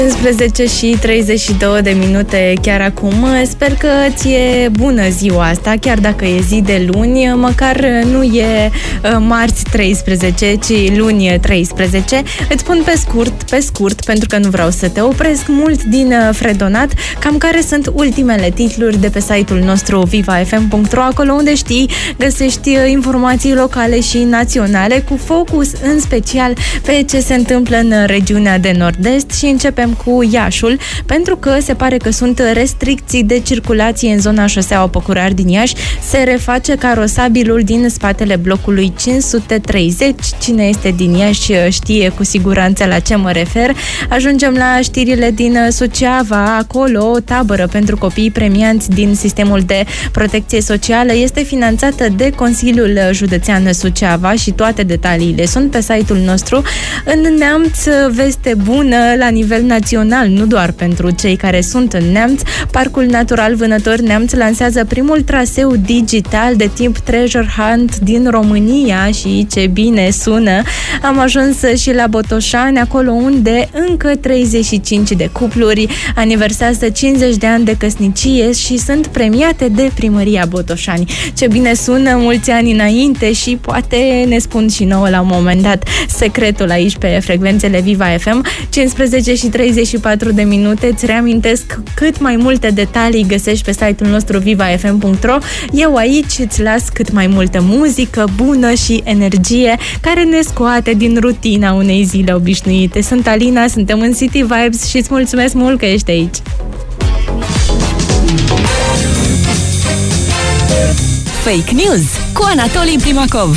11 și 32 de minute chiar acum. Sper că ți-e bună ziua asta, chiar dacă e zi de luni, măcar nu e marți 13, ci luni 13. Îți spun pe scurt, pentru că nu vreau să te opresc mult din fredonat, cam care sunt ultimele titluri de pe site-ul nostru vivafm.ro, acolo unde știi, găsești informații locale și naționale, cu focus în special pe ce se întâmplă în regiunea de nord-est. Și începem cu Iașul, pentru că se pare că sunt restricții de circulație în zona șoseaua Păcurari din Iași. Se reface carosabilul din spatele blocului 530. Cine este din Iași știe cu siguranță la ce mă refer. Ajungem la știrile din Suceava. Acolo o tabără pentru copii premianți din sistemul de protecție socială este finanțată de Consiliul Județean Suceava și toate detaliile sunt pe site-ul nostru. În Neamț, veste bună la nivel național, nu doar pentru cei care sunt în Neamț. Parcul Natural Vânători Neamț lansează primul traseu digital de tip Treasure Hunt din România și ce bine sună. Am ajuns și la Botoșani, acolo unde încă 35 de cupluri aniversează 50 de ani de căsnicie și sunt premiate de Primăria Botoșani. Ce bine sună, mulți ani înainte, și poate ne spun și nouă la un moment dat secretul aici pe frecvențele Viva FM. 15 și 34 de minute. Îți reamintesc, cât mai multe detalii găsești pe site-ul nostru vivafm.ro. Eu aici îți las cât mai multă muzică bună și energie care ne scoate din rutina unei zile obișnuite. Sunt Alina, suntem în City Vibes și îți mulțumesc mult că ești aici. Fake News cu Anatolii Primakov.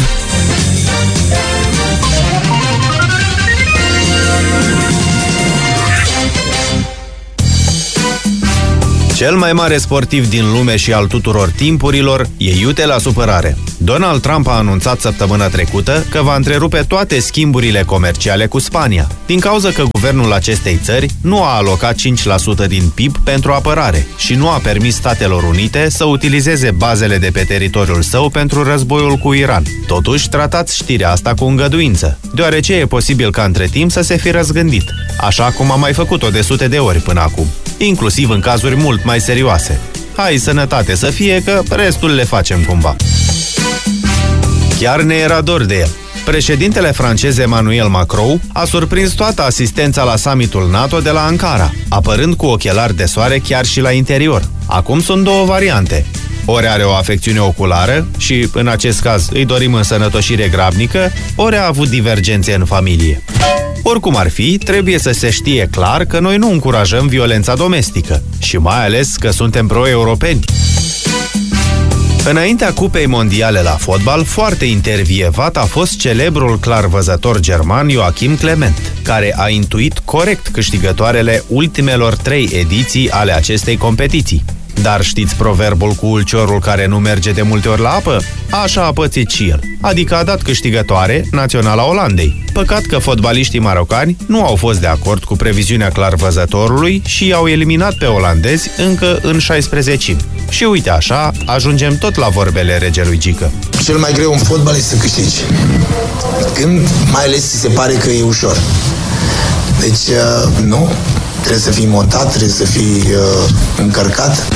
Cel mai mare sportiv din lume și al tuturor timpurilor e iute la supărare. Donald Trump a anunțat săptămâna trecută că va întrerupe toate schimburile comerciale cu Spania, din cauza că guvernul acestei țări nu a alocat 5% din PIB pentru apărare și nu a permis Statelor Unite să utilizeze bazele de pe teritoriul său pentru războiul cu Iran. Totuși, tratați știrea asta cu îngăduință, deoarece e posibil ca între timp să se fi răzgândit, așa cum a mai făcut-o de sute de ori până acum, inclusiv în cazuri mult mai serioase. Hai, sănătate să fie, că restul le facem cumva. Chiar ne era dor de el. Președintele francez Emmanuel Macron a surprins toată asistența la summitul NATO de la Ankara, apărând cu ochelari de soare chiar și la interior. Acum sunt două variante. Ori are o afecțiune oculară și, în acest caz, îi dorim însănătoșire grabnică, ori a avut divergențe în familie. Oricum ar fi, trebuie să se știe clar că noi nu încurajăm violența domestică și mai ales că suntem pro-europeni. Înaintea Cupei Mondiale la fotbal, foarte intervievat a fost celebrul clarvăzător german Joachim Clement, care a intuit corect câștigătoarele ultimelor 3 ediții ale acestei competiții. Dar știți proverbul cu ulciorul care nu merge de multe ori la apă? Așa a pățit și el. Adică a dat câștigătoare naționala Olandei. Păcat că fotbaliștii marocani nu au fost de acord cu previziunea clarvăzătorului și i-au eliminat pe olandezi încă în 16-imi. Și uite așa, ajungem tot la vorbele regelui Gică. Cel mai greu în fotbal este să câștigi. Când mai ales ți se pare că e ușor. Deci, nu. Trebuie să fii montat, trebuie să fii încărcat.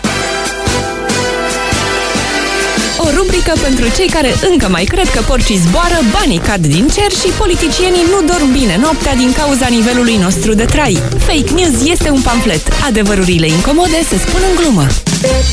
O rubrică pentru cei care încă mai cred că porcii zboară, banii cad din cer și politicienii nu dorm bine noaptea din cauza nivelului nostru de trai. Fake News este un pamflet. Adevărurile incomode se spun în glumă.